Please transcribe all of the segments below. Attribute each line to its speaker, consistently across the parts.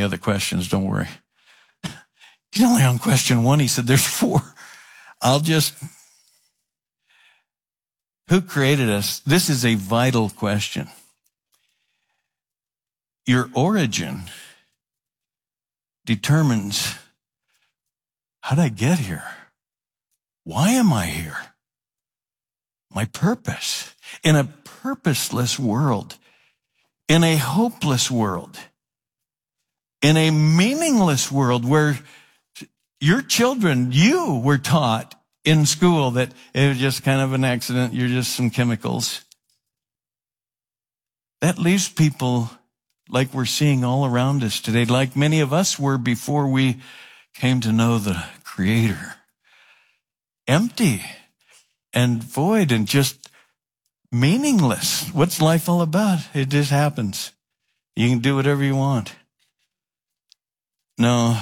Speaker 1: other questions, don't worry. He's only on question 1. He said, there's 4. Who created us? This is a vital question. Your origin determines, how did I get here? Why am I here? My purpose. In a purposeless world, in a hopeless world, in a meaningless world where your children, you were taught in school that it was just kind of an accident, you're just some chemicals. That leaves people like we're seeing all around us today, like many of us were before we came to know the Creator. Empty and void and just meaningless. What's life all about? It just happens. You can do whatever you want. No.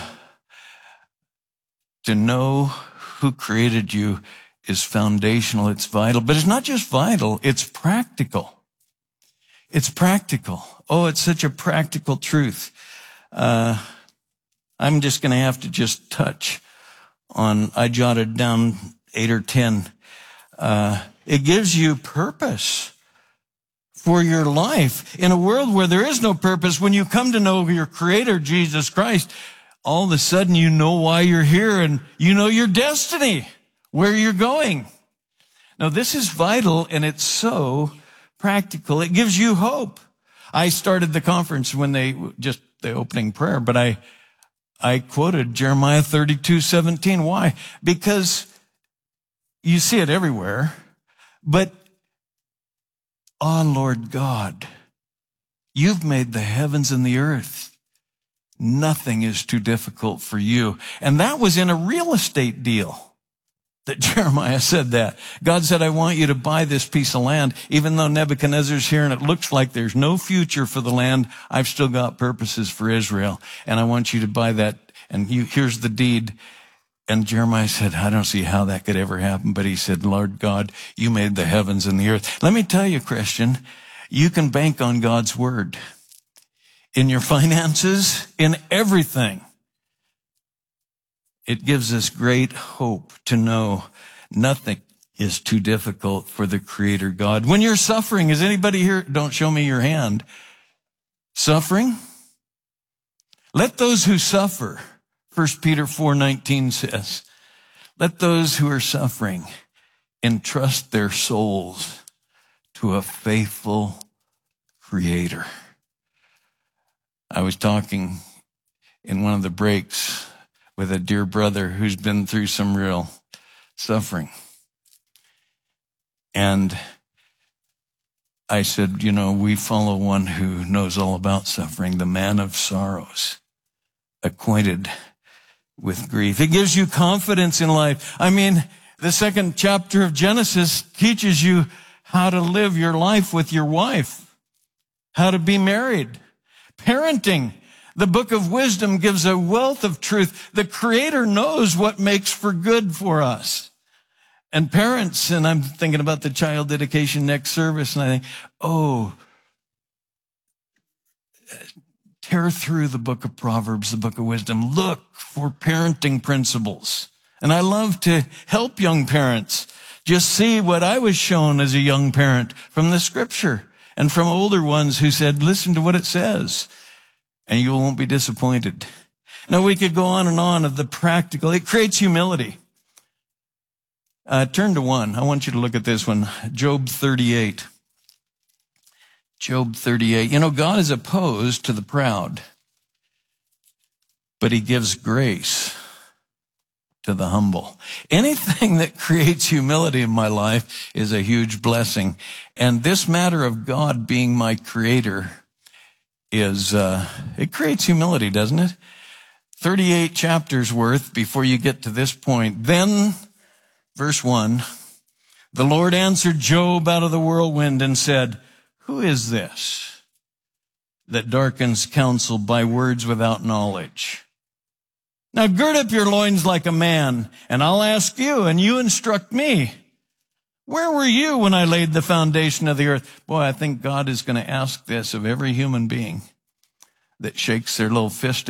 Speaker 1: To know who created you is foundational. It's vital. But it's not just vital. It's practical. It's practical. Oh, it's such a practical truth. I'm just going to have to just touch on, I jotted down 8 or 10. It gives you purpose for your life. In a world where there is no purpose, when you come to know your Creator, Jesus Christ, all of a sudden you know why you're here and you know your destiny, where you're going. Now, this is vital and it's so practical. It gives you hope. I started the conference when the opening prayer, but I quoted Jeremiah 32:17. Why? Because you see it everywhere, but, Lord God, you've made the heavens and the earth. Nothing is too difficult for you. And that was in a real estate deal that Jeremiah said that. God said, I want you to buy this piece of land. Even though Nebuchadnezzar's here and it looks like there's no future for the land, I've still got purposes for Israel. And I want you to buy that. And here's the deed. And Jeremiah said, I don't see how that could ever happen. But he said, Lord God, you made the heavens and the earth. Let me tell you, Christian, you can bank on God's word. In your finances, in everything. It gives us great hope to know nothing is too difficult for the Creator God. When you're suffering, is anybody here? Don't show me your hand. Suffering? Let those who suffer, 1 Peter 4:19 says, let those who are suffering entrust their souls to a faithful Creator. I was talking in one of the breaks with a dear brother who's been through some real suffering. And I said, we follow one who knows all about suffering, the man of sorrows, acquainted with grief. It gives you confidence in life. I mean, the 2nd chapter of Genesis teaches you how to live your life with your wife, how to be married. Parenting, the book of wisdom gives a wealth of truth. The Creator knows what makes for good for us. And parents, and I'm thinking about the child dedication next service, and I think, tear through the book of Proverbs, the book of wisdom. Look for parenting principles. And I love to help young parents just see what I was shown as a young parent from the Scripture. And from older ones who said, listen to what it says, and you won't be disappointed. Now, we could go on and on of the practical. It creates humility. Turn to one. I want you to look at this one, Job 38. Job 38. God is opposed to the proud, but he gives grace to the humble. Anything that creates humility in my life is a huge blessing. And this matter of God being my Creator it creates humility, doesn't it? 38 chapters worth before you get to this point. Then, verse 1, the Lord answered Job out of the whirlwind and said, who is this that darkens counsel by words without knowledge? Now gird up your loins like a man, and I'll ask you, and you instruct me. Where were you when I laid the foundation of the earth? Boy, I think God is going to ask this of every human being that shakes their little fist